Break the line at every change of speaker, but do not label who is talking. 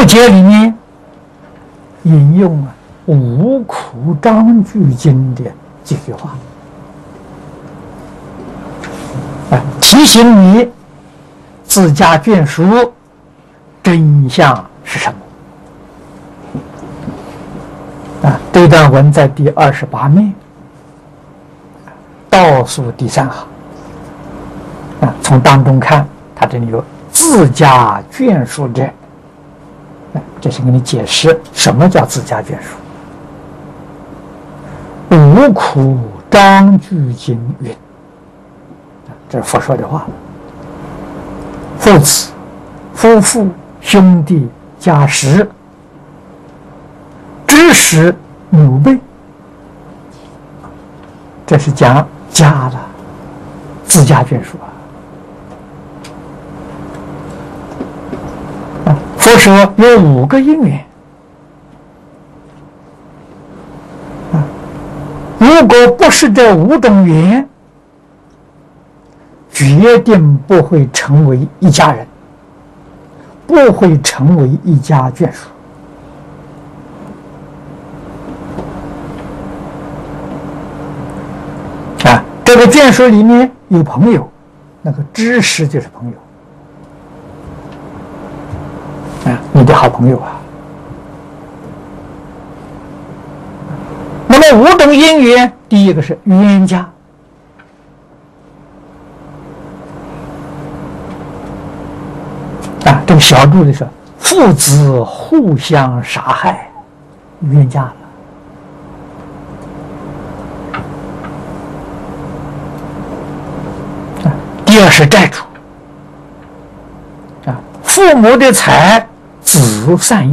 注解里面引用五苦章句经的几句话，提醒你自家眷属真相是什么。这段文在第28面倒数第3行。从当中看，它这里有自家眷属者。这是给你解释什么叫自家眷属。五苦章句经云，这是佛说的话。父子、夫妇、兄弟、家室、支使、母辈，这是讲家了，自家眷属佛说有5个因缘，如果不是这5种缘，决定不会成为一家人，不会成为一家眷属。这个眷属里面有朋友，那个知识就是朋友。你的好朋友啊。那么5种因缘，第一个是冤家，这个小注里说父子互相杀害，冤家了。第二是债主，父母的财子善用。